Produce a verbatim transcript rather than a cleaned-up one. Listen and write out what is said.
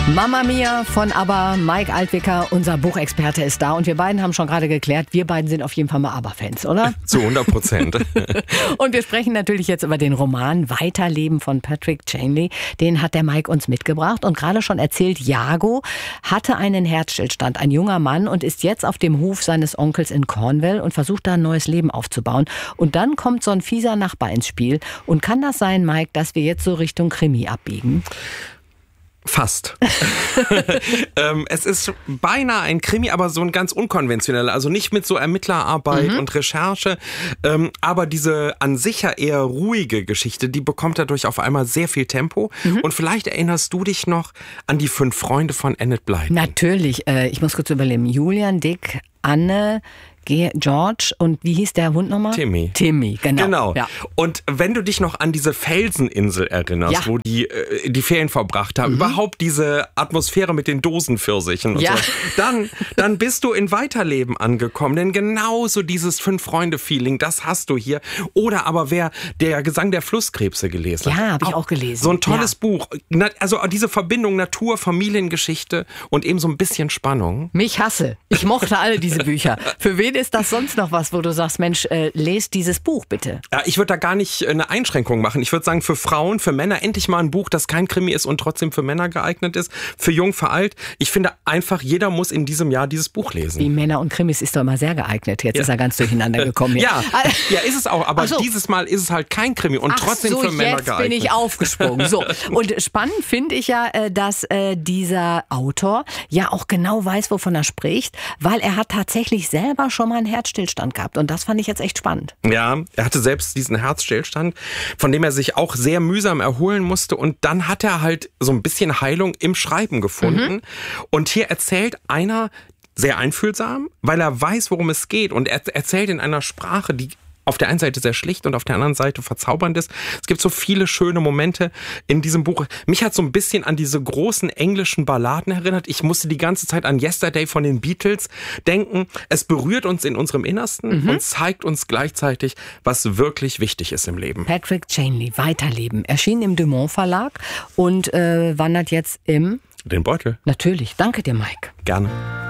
Mamma Mia von ABBA, Mike Altwicker, unser Buchexperte ist da und wir beiden haben schon gerade geklärt, wir beiden sind auf jeden Fall mal ABBA-Fans, oder? Zu hundert Prozent. Und wir sprechen natürlich jetzt über den Roman Weiterleben von Patrick Chanley. Den hat der Mike uns mitgebracht und gerade schon erzählt, Jago hatte einen Herzstillstand, ein junger Mann, und ist jetzt auf dem Hof seines Onkels in Cornwall und versucht da ein neues Leben aufzubauen. Und dann kommt so ein fieser Nachbar ins Spiel. Und kann das sein, Mike, dass wir jetzt so Richtung Krimi abbiegen? Fast. ähm, es ist beinahe ein Krimi, aber so ein ganz unkonventioneller. Also nicht mit so Ermittlerarbeit mhm. und Recherche. Ähm, aber diese an sich ja eher ruhige Geschichte, die bekommt dadurch auf einmal sehr viel Tempo. Mhm. Und vielleicht erinnerst du dich noch an die fünf Freunde von Enid Blyton. Natürlich. Äh, ich muss kurz überlegen. Julian, Dick, Anne, George und wie hieß der Hund nochmal? Timmy. Timmy, genau. Genau. Ja. Und wenn du dich noch an diese Felseninsel erinnerst, ja. wo die äh, die Ferien verbracht haben, mhm. überhaupt diese Atmosphäre mit den Dosenpfirsichen und ja. so, dann, dann bist du in Weiterleben angekommen. Denn genauso dieses Fünf-Freunde-Feeling, das hast du hier. Oder aber wer der Gesang der Flusskrebse gelesen ja, hat. Ja, habe ich auch gelesen. So ein tolles ja. Buch. Also diese Verbindung Natur, Familiengeschichte und eben so ein bisschen Spannung. Mich hasse. Ich mochte alle diese Bücher. Für wen ist das sonst noch was, wo du sagst, Mensch, äh, lest dieses Buch bitte? Ja, ich würde da gar nicht eine Einschränkung machen. Ich würde sagen, für Frauen, für Männer endlich mal ein Buch, das kein Krimi ist und trotzdem für Männer geeignet ist. Für jung, für alt. Ich finde einfach, jeder muss in diesem Jahr dieses Buch lesen. Wie Männer und Krimis ist doch immer sehr geeignet. Jetzt ja. ist er ganz durcheinander gekommen. Hier. Ja, ja, ist es auch. Aber so. dieses Mal ist es halt kein Krimi und Ach trotzdem so, für Männer jetzt geeignet. bin ich aufgesprungen. So. Und spannend finde ich ja, dass äh, dieser Autor ja auch genau weiß, wovon er spricht, weil er hat tatsächlich selber schon mal einen Herzstillstand gehabt. Und das fand ich jetzt echt spannend. Ja, er hatte selbst diesen Herzstillstand, von dem er sich auch sehr mühsam erholen musste. Und dann hat er halt so ein bisschen Heilung im Schreiben gefunden. Mhm. Und hier erzählt einer sehr einfühlsam, weil er weiß, worum es geht. Und er erzählt in einer Sprache, die auf der einen Seite sehr schlicht und auf der anderen Seite verzaubernd ist. Es gibt so viele schöne Momente in diesem Buch. Mich hat so ein bisschen an diese großen englischen Balladen erinnert. Ich musste die ganze Zeit an Yesterday von den Beatles denken. Es berührt uns in unserem Innersten mhm. und zeigt uns gleichzeitig, was wirklich wichtig ist im Leben. Patrick Chanley, Weiterleben, erschien im Dumont Verlag und äh, wandert jetzt im... Den Beutel. Natürlich. Danke dir, Mike. Gerne.